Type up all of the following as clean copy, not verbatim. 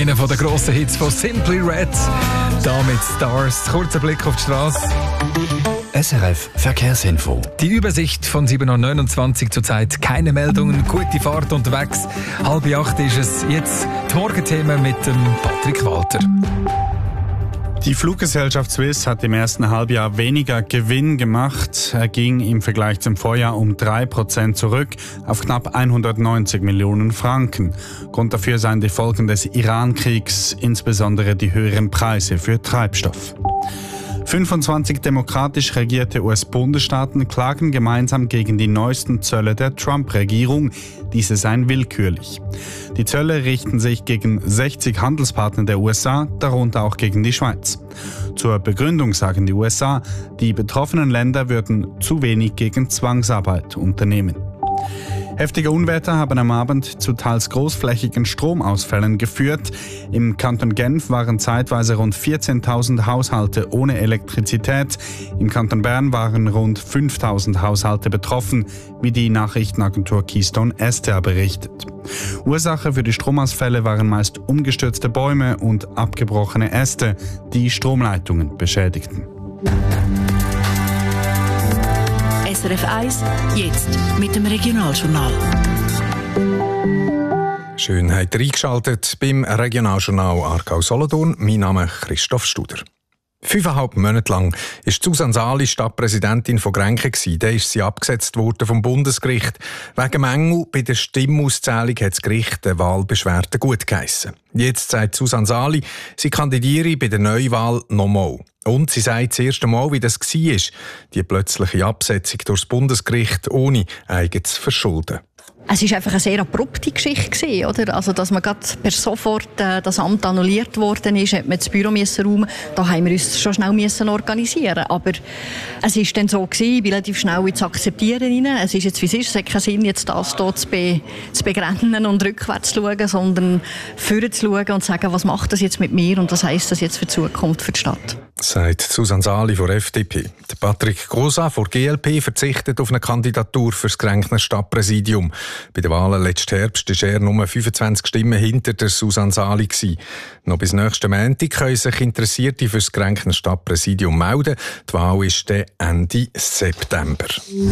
Einer der grossen Hits von Simply Red. Damit Stars. Kurzer Blick auf die Straße. SRF Verkehrsinfo. Die Übersicht von 7.29 Uhr zurzeit. Keine Meldungen, gute Fahrt unterwegs. 7:30 ist es. Jetzt die Morgenthemen mit dem Patrick Walter. Die Fluggesellschaft Swiss hat im ersten Halbjahr weniger Gewinn gemacht. Er ging im Vergleich zum Vorjahr um 3% zurück auf knapp 190 Millionen Franken. Grund dafür seien die Folgen des Iran-Kriegs, insbesondere die höheren Preise für Treibstoff. 25 demokratisch regierte US-Bundesstaaten klagen gemeinsam gegen die neuesten Zölle der Trump-Regierung. Diese seien willkürlich. Die Zölle richten sich gegen 60 Handelspartner der USA, darunter auch gegen die Schweiz. Zur Begründung sagen die USA, die betroffenen Länder würden zu wenig gegen Zwangsarbeit unternehmen. Heftige Unwetter haben am Abend zu teils großflächigen Stromausfällen geführt. Im Kanton Genf waren zeitweise rund 14.000 Haushalte ohne Elektrizität. Im Kanton Bern waren rund 5.000 Haushalte betroffen, wie die Nachrichtenagentur Keystone SDA berichtet. Ursache für die Stromausfälle waren meist umgestürzte Bäume und abgebrochene Äste, die Stromleitungen beschädigten. SRF 1, jetzt mit dem Regionaljournal. Schön, habt ihr eingeschaltet beim Regionaljournal Aargau-Solothurn. Mein Name ist Christoph Studer. 5,5 Monate lang war Susanne Sali Stadtpräsidentin von Grenchen. Dann ist sie abgesetzt worden vom Bundesgericht. Wegen Mängel bei der Stimmauszählung hat das Gericht die Wahlbeschwerde gutgeheissen. Jetzt sagt Susanne Sali, sie kandidiere bei der Neuwahl nochmal. Und sie sagt das erste Mal, wie das war, die plötzliche Absetzung durch das Bundesgericht ohne eigenes Verschulden. Es war einfach eine sehr abrupte Geschichte, oder? Also, dass man gerade per sofort das Amt annulliert worden ist, hat man das Büro räumen. Da haben wir uns schon schnell organisieren. Aber es war dann so gewesen, ich bin relativ schnell ins Akzeptieren rein. Es ist jetzt, wie es ist. Es hat keinen Sinn, jetzt das hier zu begrenzen und rückwärts zu schauen, sondern vorwärts zu schauen und zu sagen, was macht das jetzt mit mir und was heisst das jetzt für die Zukunft, für die Stadt. Sagt Susanne Sali von der FDP. Der Patrick Grosa von der GLP verzichtet auf eine Kandidatur für das Grenchner Stadtpräsidium. Bei den Wahlen letzten Herbst war er nur 25 Stimmen hinter der Susanne Sali. Noch bis nächsten Montag können sich Interessierte für das Grenchner Stadtpräsidium melden. Die Wahl ist dann Ende September.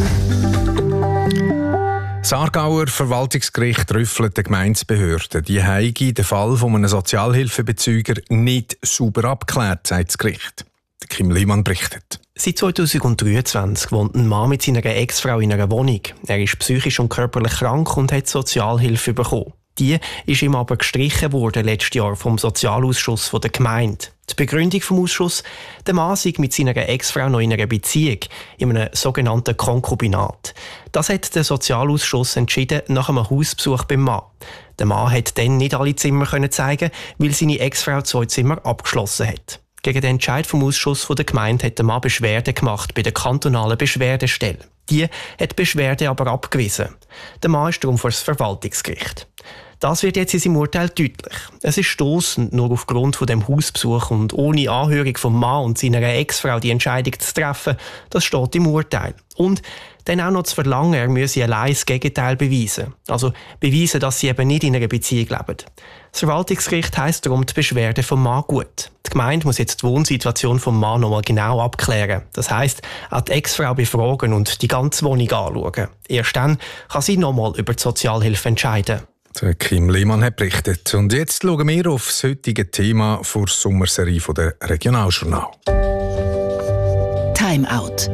Das Aargauer Verwaltungsgericht rüffelt die Gemeindebehörden. Die haben den Fall von einem Sozialhilfebezüger nicht sauber abgeklärt, sagt das Gericht. Kim Lehmann berichtet. Seit 2023 wohnt ein Mann mit seiner Ex-Frau in einer Wohnung. Er ist psychisch und körperlich krank und hat Sozialhilfe bekommen. Die ist ihm aber gestrichen worden letztes Jahr vom Sozialausschuss der Gemeinde. Die Begründung vom Ausschuss: der Mann sei mit seiner Ex-Frau noch in einer Beziehung, in einem sogenannten Konkubinat. Das hat der Sozialausschuss entschieden nach einem Hausbesuch beim Mann. Der Mann hat dann nicht alle Zimmer zeigen, weil seine Ex-Frau 2 Zimmer abgeschlossen hat. Gegen den Entscheid vom Ausschuss der Gemeinde hat der Mann Beschwerde gemacht bei der kantonalen Beschwerdestelle. Die hat die Beschwerde aber abgewiesen. Der Mann ist darum vor das Verwaltungsgericht. Das wird jetzt in seinem Urteil deutlich. Es ist stossend, nur aufgrund von dem Hausbesuch und ohne Anhörung vom Mann und seiner Ex-Frau die Entscheidung zu treffen. Das steht im Urteil. Und dann auch noch zu verlangen, er müsse allein das Gegenteil beweisen. Also beweisen, dass sie eben nicht in einer Beziehung leben. Das Verwaltungsgericht heisst darum die Beschwerde vom Mann gut. Die Gemeinde muss jetzt die Wohnsituation vom Mann noch mal genau abklären. Das heisst, auch die Ex-Frau befragen und die ganze Wohnung anschauen. Erst dann kann sie noch mal über die Sozialhilfe entscheiden. Kim Lehmann hat berichtet. Und jetzt schauen wir auf das heutige Thema der Sommerserie der Regionaljournal. Time Out.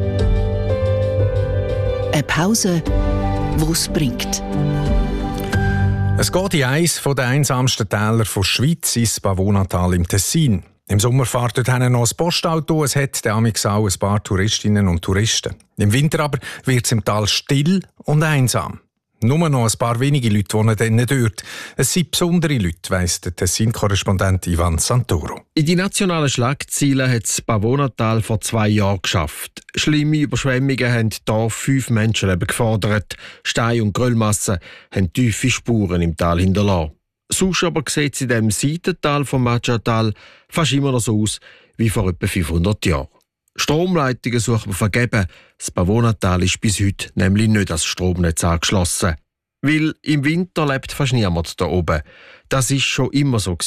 Eine Pause, die es bringt. Es geht in eines der einsamsten Täler der Schweiz, ins Pavonatal im Tessin. Im Sommer fährt dort noch ein Postauto, es hat amigs auch ein paar Touristinnen und Touristen. Im Winter aber wird es im Tal still und einsam. Nur noch ein paar wenige Leute wohnen dann dort. Es sind besondere Leute, weiss der Tessin-Korrespondent Ivan Santoro. In die nationalen Schlagzeilen hat das Pavonatal vor 2 Jahren geschafft. Schlimme Überschwemmungen haben hier 5 Menschenleben gefordert. Stein- und Geröllmassen haben tiefe Spuren im Tal hinterlassen. Sonst aber sieht es in dem Seitental vom Machatal fast immer noch so aus wie vor etwa 500 Jahren. Stromleitungen suchen wir vergeben. Das Pavonatal ist bis heute nämlich nicht als Stromnetz angeschlossen. Weil im Winter lebt fast niemand da oben. Das ist schon immer so gewesen.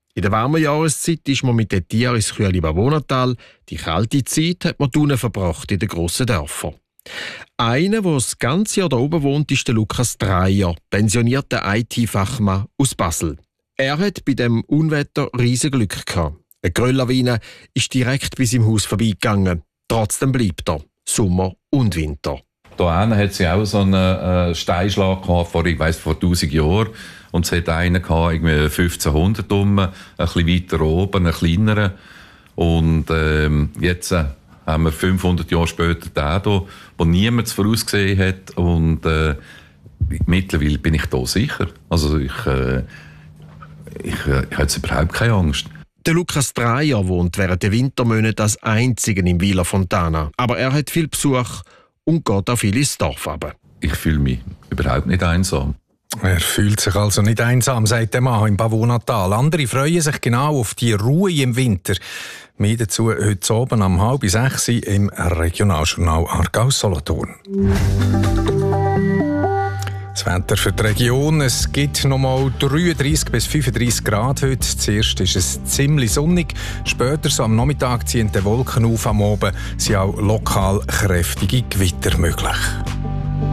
In der warmen Jahreszeit ist man mit den Tieren ins kühle Pavonatal. Die kalte Zeit hat man unten verbracht in den grossen Dörfern. Einer, der das ganze Jahr da oben wohnt, ist der Lukas Dreyer, pensionierter IT-Fachmann aus Basel. Er hat bei dem Unwetter riesen Glück gehabt. Eine Grölllawine ist direkt bis im Haus vorbeigegangen. Trotzdem bleibt er, Sommer und Winter. Da hat sie auch so einen Steinschlag gehabt, vor 1000 Jahren. Und es hat einen gehabt, irgendwie 1500 rum, ein bisschen weiter oben, einen kleineren. Und jetzt haben wir 500 Jahre später den hier, wo niemand es vorausgesehen hat. Und mittlerweile bin ich da sicher. Also ich habe jetzt überhaupt keine Angst. Der Lukas Dreyer wohnt während der Wintermonate als Einziger im Villa Fontana. Aber er hat viel Besuch und geht auch viel ins Dorf runter. Ich fühle mich überhaupt nicht einsam. Er fühlt sich also nicht einsam, sagt der Mann im Pavonatal. Andere freuen sich genau auf die Ruhe im Winter. Mehr dazu heute Abend um 5:30 im Regionaljournal Aargau-Solothurn. Das Wetter für die Region. Es gibt noch mal 33 bis 35 Grad heute. Zuerst ist es ziemlich sonnig. Später, so am Nachmittag, ziehen die Wolken auf. Am Abend sind auch lokal kräftige Gewitter möglich.